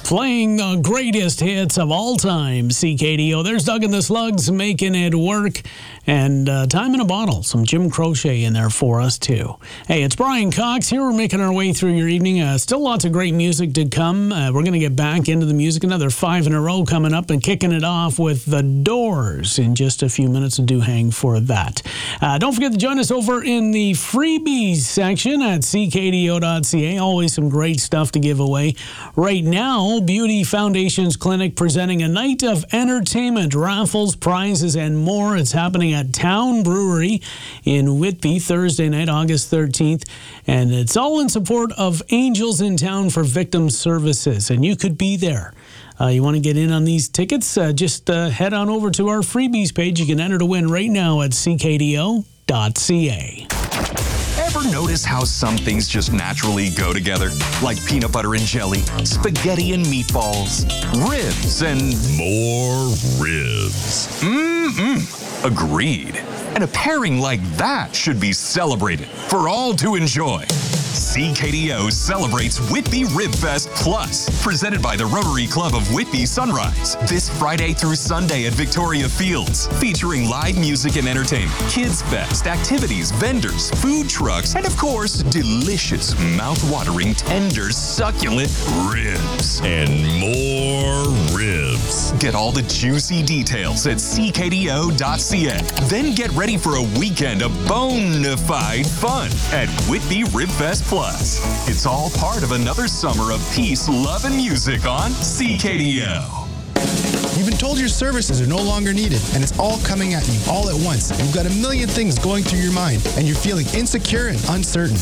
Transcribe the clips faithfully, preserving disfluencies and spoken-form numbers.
Playing the greatest hits of all time, C K D O. There's Doug and the Slugs making it work. And uh, Time in a Bottle, some Jim Croce in there for us, too. Hey, it's Brian Cox here. We're making our way through your evening. Uh, still lots of great music to come. Uh, we're going to get back into the music. Another five in a row coming up and kicking it off with The Doors in just a few minutes. And do hang for that. Uh, don't forget to join us over in the freebies section at c k d o dot c a. Always some great stuff to give away. Right now, Beauty Foundations Clinic presenting a night of entertainment, raffles, prizes, and more. It's happening at Town Brewery in Whitby, Thursday night, August thirteenth. And it's all in support of Angels in Town for Victim Services. And you could be there. Uh, you want to get in on these tickets? Uh, just uh, head on over to our freebies page. You can enter to win right now at c k d o dot c a. Ever notice how some things just naturally go together? Like peanut butter and jelly, spaghetti and meatballs, ribs and more ribs. Mmm-mm. Agreed. And a pairing like that should be celebrated for all to enjoy. C K D O celebrates Whitby Rib Fest Plus, presented by the Rotary Club of Whitby Sunrise, this Friday through Sunday at Victoria Fields, featuring live music and entertainment, kids fest, activities, vendors, food trucks, and of course, delicious, mouth-watering, tender, succulent ribs. And more ribs. Get all the juicy details at c k d o dot c a. Then get ready for a weekend of bona fide fun at Whitby Rib Fest Plus. It's all part of another summer of peace, love, and music on C K D O. You've been told your services are no longer needed, and it's all coming at you all at once. You've got a million things going through your mind, and you're feeling insecure and uncertain.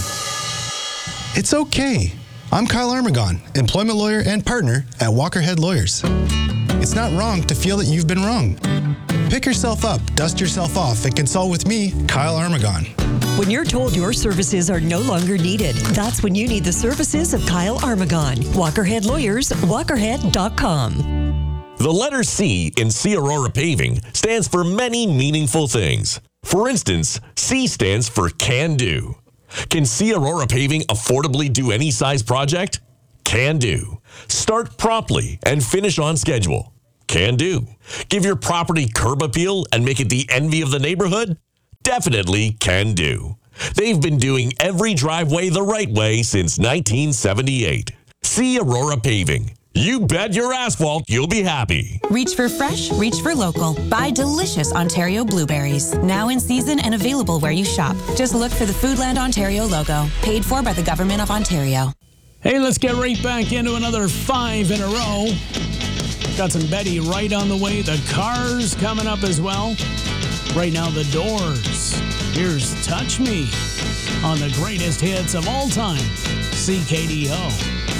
It's okay. I'm Kyle Armagon, employment lawyer and partner at Walkerhead Lawyers. It's not wrong to feel that you've been wrong. Pick yourself up, dust yourself off, and consult with me, Kyle Armagon. When you're told your services are no longer needed, that's when you need the services of Kyle Armagon. Walkerhead Lawyers, walkerhead dot com. The letter C in C Aurora Paving stands for many meaningful things. For instance, C stands for Can Do. Can C Aurora Paving affordably do any size project? Can do. Start promptly and finish on schedule. Can do. Give your property curb appeal and make it the envy of the neighborhood? Definitely can do. They've been doing every driveway the right way since nineteen seventy-eight. See Aurora Paving. You bet your asphalt you'll be happy. Reach for fresh, reach for local. Buy delicious Ontario blueberries. Now in season and available where you shop. Just look for the Foodland Ontario logo. Paid for by the Government of Ontario. Hey, let's get right back into another five in a row. Got some Betty Wright on the way. The Cars coming up as well. Right now, The Doors. Here's Touch Me on the greatest hits of all time. C K D O.